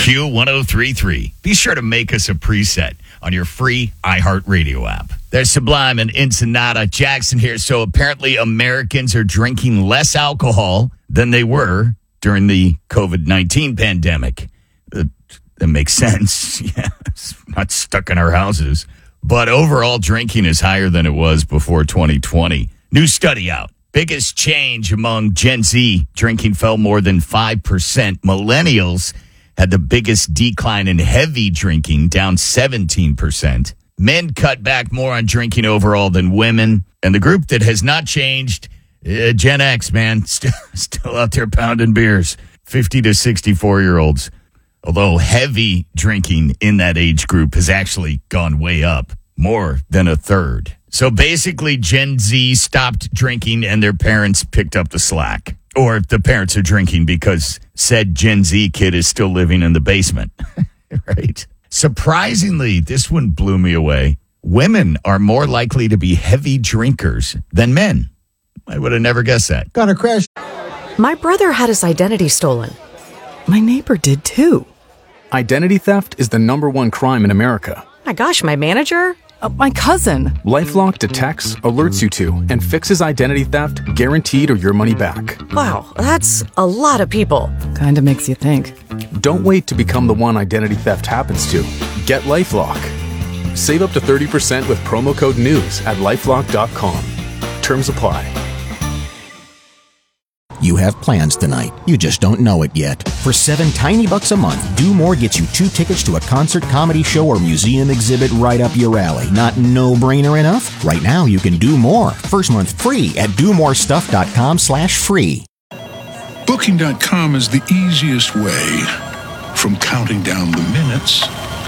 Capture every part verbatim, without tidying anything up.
Q one oh three point three. Be sure to make us a preset on your free iHeartRadio app. There's Sublime and Ensenada. Jackson here. So apparently Americans are drinking less alcohol than they were during the covid nineteen pandemic. That, that makes sense. Yeah, it's not stuck in our houses. But overall drinking is higher than it was before twenty twenty. New study out. Biggest change among Gen Z. Drinking fell more than five percent. Millennials had the biggest decline in heavy drinking, down seventeen percent. Men cut back more on drinking overall than women. And the group that has not changed, uh, Gen X, man, still, still out there pounding beers. fifty to sixty-four-year-olds. Although heavy drinking in that age group has actually gone way up, more than a third. So basically, Gen Z stopped drinking and their parents picked up the slack. Or the parents are drinking because said Gen Z kid is still living in the basement. Right? Surprisingly, this one blew me away. Women are more likely to be heavy drinkers than men. I would have never guessed that. Gonna crash. My brother had his identity stolen. My neighbor did too. Identity theft is the number one crime in America. My gosh, my manager? Uh, my cousin. LifeLock detects, alerts you to, and fixes identity theft guaranteed or your money back. Wow, that's a lot of people. Kinda makes you think. Don't wait to become the one identity theft happens to. Get LifeLock. Save up to thirty percent with promo code NEWS at lifelock dot com. Terms apply. You have plans tonight. You just don't know it yet. For seven tiny bucks a month, Do More gets you two tickets to a concert, comedy show, or museum exhibit right up your alley. Not no-brainer enough? Right now, you can do more. First month free at do more stuff dot com slash free. Booking dot com is the easiest way from counting down the minutes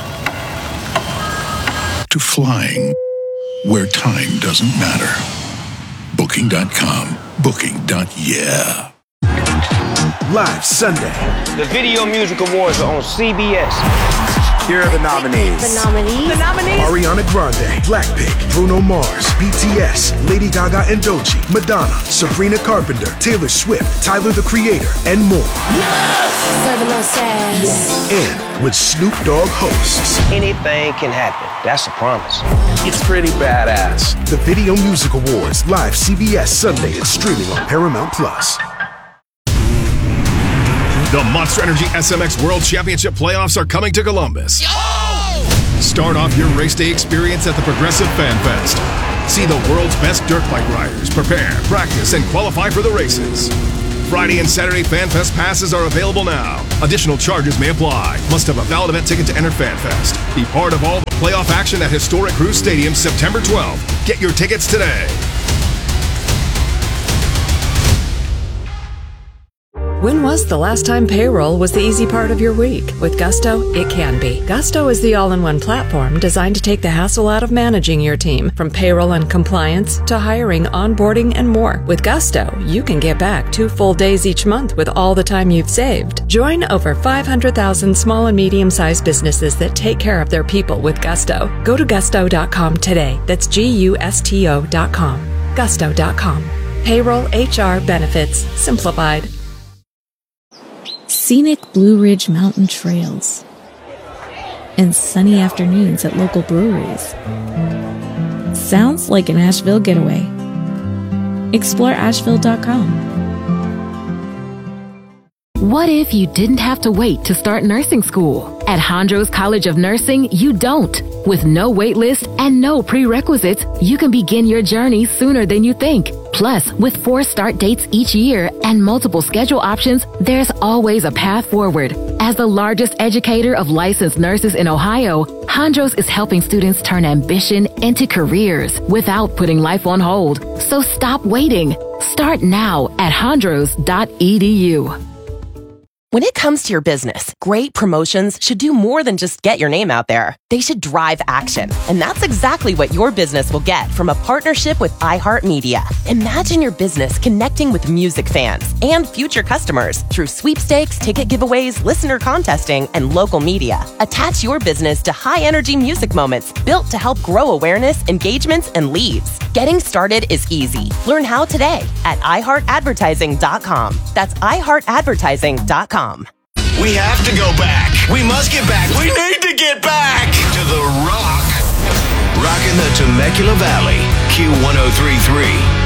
to flying where time doesn't matter. Booking dot com. Booking. Yeah. Live Sunday. The Video Music Awards are on C B S. Here are the nominees. The nominees. The nominees. Ariana Grande, Blackpink, Bruno Mars, B T S, Lady Gaga and Doechii, Madonna, Sabrina Carpenter, Taylor Swift, Tyler the Creator, and more. Yes! Serving us ass. And with Snoop Dogg hosts. Anything can happen. That's a promise. It's pretty badass. The Video Music Awards, live C B S Sunday and streaming on Paramount Plus. The Monster Energy S M X World Championship playoffs are coming to Columbus. Yo! Start off your race day experience at the Progressive Fan Fest. See the world's best dirt bike riders prepare, practice, and qualify for the races. Friday and Saturday Fan Fest passes are available now. Additional charges may apply. Must have a valid event ticket to enter Fan Fest. Be part of all the playoff action at historic Cruz Stadium September twelfth. Get your tickets today. When was the last time payroll was the easy part of your week? With Gusto, it can be. Gusto is the all-in-one platform designed to take the hassle out of managing your team, from payroll and compliance to hiring, onboarding, and more. With Gusto, you can get back two full days each month with all the time you've saved. Join over five hundred thousand small and medium-sized businesses that take care of their people with Gusto. Go to gusto dot com today. That's G U S T O dot com. gusto dot com. Payroll, H R, benefits, simplified. Scenic Blue Ridge Mountain trails and sunny afternoons at local breweries. Sounds like an Asheville getaway. Explore asheville dot com. What if you didn't have to wait to start nursing school? At Hondros College of Nursing, you don't. With no wait list and no prerequisites, you can begin your journey sooner than you think. Plus, with four start dates each year and multiple schedule options, there's always a path forward. As the largest educator of licensed nurses in Ohio, Hondros is helping students turn ambition into careers without putting life on hold. So stop waiting. Start now at hondros dot e d u. When it comes to your business, great promotions should do more than just get your name out there. They should drive action. And that's exactly what your business will get from a partnership with iHeartMedia. Imagine your business connecting with music fans and future customers through sweepstakes, ticket giveaways, listener contesting, and local media. Attach your business to high-energy music moments built to help grow awareness, engagements, and leads. Getting started is easy. Learn how today at i heart advertising dot com. That's i heart advertising dot com. We have to go back. We must get back. We need to get back to the Rock. Rocking the Temecula Valley. Q one oh three point three.